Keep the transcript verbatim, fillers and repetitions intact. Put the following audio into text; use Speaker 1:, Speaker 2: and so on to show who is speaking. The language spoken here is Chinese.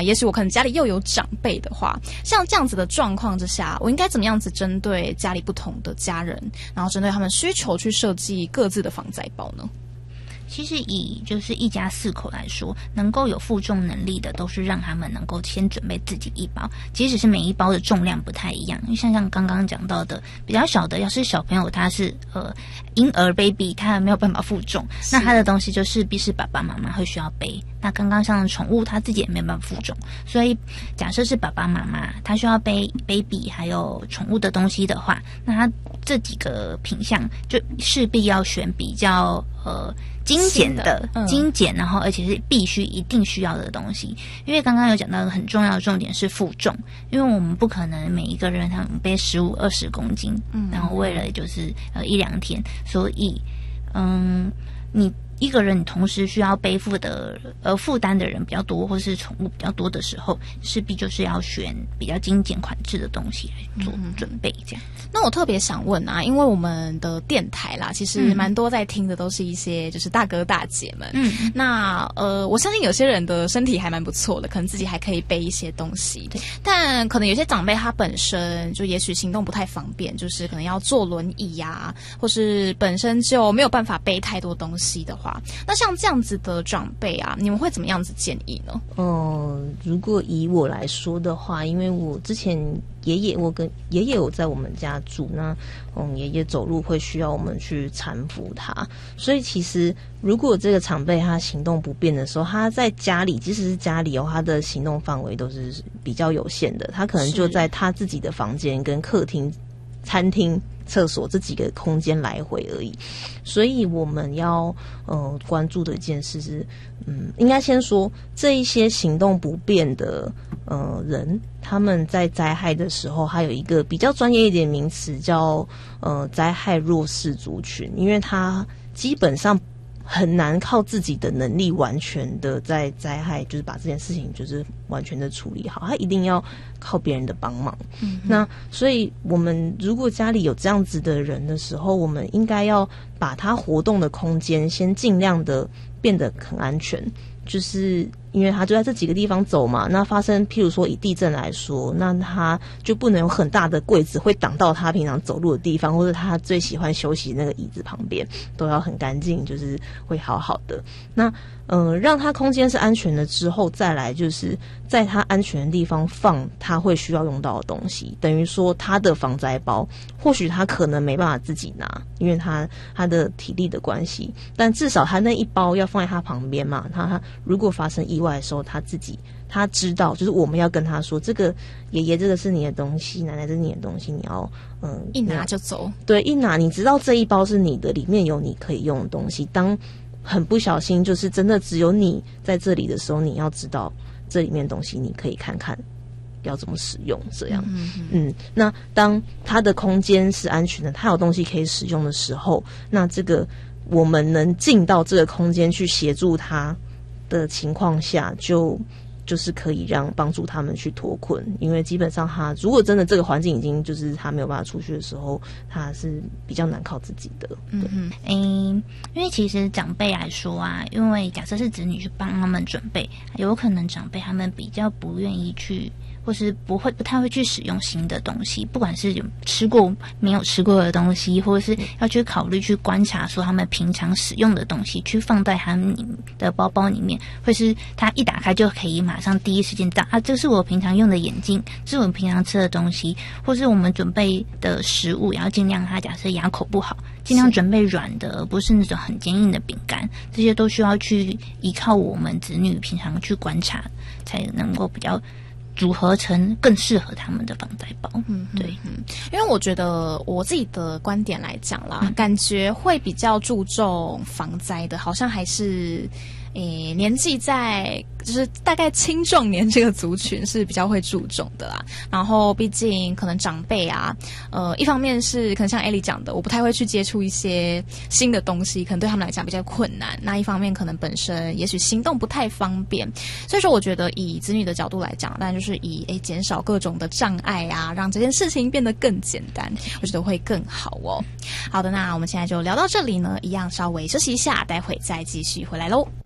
Speaker 1: 也许我可能家里又有长辈的话，像这样子的状况之下，我应该怎么样子针对家里不同的家人，然后针对他们需求去设计各自的防灾包呢？
Speaker 2: 其实以就是一家四口来说，能够有负重能力的，都是让他们能够先准备自己一包，即使是每一包的重量不太一样。因为像像刚刚讲到的，比较小的，要是小朋友他是呃婴儿 baby， 他没有办法负重，那他的东西就势必是爸爸妈妈会需要背。那刚刚像宠物，他自己也没办法负重，所以假设是爸爸妈妈他需要背 baby 还有宠物的东西的话，那他这几个品项就势必要选比较呃精简的、嗯、精简，然后而且是必须一定需要的东西。因为刚刚有讲到一个很重要的重点是负重，因为我们不可能每一个人他们背十五二十公斤，嗯，然后为了就是呃一两天，所以嗯你。一个人你同时需要背负的呃负担的人比较多，或是宠物比较多的时候，势必就是要选比较精简款式的东西来做准备这样。
Speaker 1: 嗯、那我特别想问啊，因为我们的电台啦，其实蛮多在听的都是一些就是大哥大姐们。嗯，那呃，我相信有些人的身体还蛮不错的，可能自己还可以背一些东西，但可能有些长辈他本身就也许行动不太方便，就是可能要坐轮椅呀、啊，或是本身就没有办法背太多东西的话。那像这样子的长辈啊，你们会怎么样子建议呢？
Speaker 3: 呃，如果以我来说的话，因为我之前爷爷，我跟爷爷有在我们家住，那嗯，爷爷走路会需要我们去搀扶他，所以其实如果这个长辈他行动不便的时候，他在家里，即使是家里哦，他的行动范围都是比较有限的，他可能就在他自己的房间跟客厅、餐厅、厕所这几个空间来回而已，所以我们要呃关注的一件事是，嗯，应该先说这一些行动不便的呃人，他们在灾害的时候，还有一个比较专业一点名词叫呃灾害弱势族群，因为他基本上很难靠自己的能力完全的在灾害就是把这件事情就是完全的处理好，他一定要靠别人的帮忙。嗯，那所以我们如果家里有这样子的人的时候，我们应该要把他活动的空间先尽量的变得很安全，就是因为他就在这几个地方走嘛，那发生譬如说以地震来说，那他就不能有很大的柜子会挡到他平常走路的地方，或者他最喜欢休息那个椅子旁边都要很干净，就是会好好的。那呃，让他空间是安全的之后，再来就是在他安全的地方放他会需要用到的东西，等于说他的防灾包或许他可能没办法自己拿，因为他他的体力的关系，但至少他那一包要放在他旁边嘛，他他如果发生意外的时候，他自己他知道，就是我们要跟他说，这个爷爷这个是你的东西，奶奶这是你的东西，你要嗯
Speaker 1: 一拿就走，
Speaker 3: 对，一拿你知道这一包是你的，里面有你可以用的东西，当很不小心就是真的只有你在这里的时候，你要知道这里面的东西你可以看看要怎么使用，这样。嗯, 嗯那当他的空间是安全的，他有东西可以使用的时候，那这个我们能进到这个空间去协助他的情况下，就就是可以让帮助他们去脱困，因为基本上他如果真的这个环境已经就是他没有办法出去的时候，他是比较难靠自己的。对，
Speaker 2: 嗯嗯，因为其实长辈来说啊，因为假设是子女去帮他们准备，有可能长辈他们比较不愿意去，或是不会不太会去使用新的东西，不管是有吃过没有吃过的东西，或者是要去考虑去观察说他们平常使用的东西，去放在他们的包包里面，或是他一打开就可以马上第一时间知道啊，这是我平常用的眼镜，这是我平常吃的东西，或是我们准备的食物，也要尽量他假设牙口不好，尽量准备软的，而不是那种很坚硬的饼干，这些都需要去依靠我们子女平常去观察，才能够比较组合成更适合他们的防灾包。嗯，对，
Speaker 1: 嗯，因为我觉得我自己的观点来讲啦，嗯、感觉会比较注重防灾的，好像还是。诶，年纪在就是大概青壮年这个族群是比较会注重的啦。然后毕竟可能长辈啊，呃，一方面是可能像Ellie讲的，我不太会去接触一些新的东西，可能对他们来讲比较困难。那一方面可能本身也许行动不太方便，所以说我觉得以子女的角度来讲，当然就是以诶减少各种的障碍啊，让这件事情变得更简单，我觉得会更好哦。好的，那我们现在就聊到这里呢，一样稍微休息一下，待会再继续回来喽。